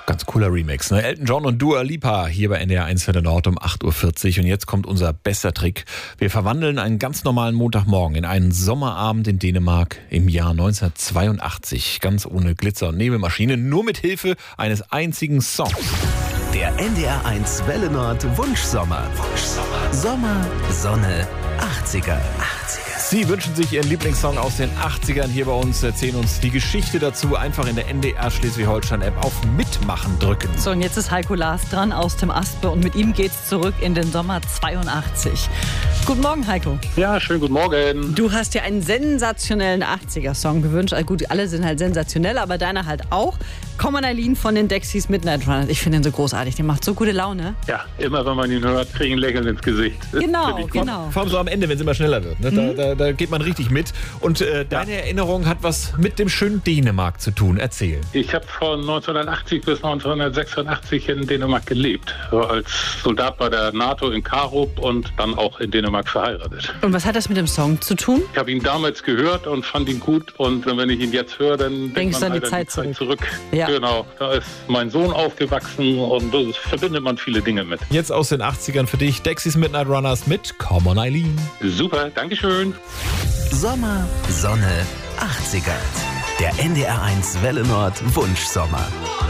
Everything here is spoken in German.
Ganz cooler Remix, ne? Elton John und Dua Lipa hier bei NDR 1 Welle Nord um 8.40 Uhr. Und jetzt kommt unser bester Trick. Wir verwandeln einen ganz normalen Montagmorgen in einen Sommerabend in Dänemark im Jahr 1982. Ganz ohne Glitzer- und Nebelmaschine, nur mit Hilfe eines einzigen Songs. Der NDR 1 Welle Nord Wunschsommer. Sommer, Sonne, 80er. Sie wünschen sich Ihren Lieblingssong aus den 80ern hier bei uns, erzählen uns die Geschichte dazu. Einfach in der NDR Schleswig-Holstein-App auf Mitmachen drücken. So, und jetzt ist Heiko Lars dran aus dem Aspe und mit ihm geht's zurück in den Sommer 82. Guten Morgen, Heiko. Ja, schönen guten Morgen. Du hast dir einen sensationellen 80er-Song gewünscht. Also gut, alle sind halt sensationell, aber deiner halt auch. Come on Eileen von den Dexys Midnight Runners. Ich finde den so großartig, der macht so gute Laune. Ja, immer wenn man ihn hört, kriege ich ein Lächeln ins Gesicht. Genau, genau. Vor allem so am Ende, wenn es immer schneller wird. Ne? Da geht man richtig mit. Und deine Erinnerung hat was mit dem schönen Dänemark zu tun. Erzähl. Ich habe von 1980 bis 1986 in Dänemark gelebt. So als Soldat bei der NATO in Karup und dann auch in Dänemark verheiratet. Und was hat das mit dem Song zu tun? Ich habe ihn damals gehört und fand ihn gut. Und wenn ich ihn jetzt höre, dann denkst du an die Zeit zurück. Ja. Genau, da ist mein Sohn aufgewachsen und das verbindet man viele Dinge mit. Jetzt aus den 80ern für dich, Dexys Midnight Runners mit Come on Eileen. Super, Dankeschön. Sommer, Sonne, 80er. Der NDR 1 Welle Nord Wunschsommer.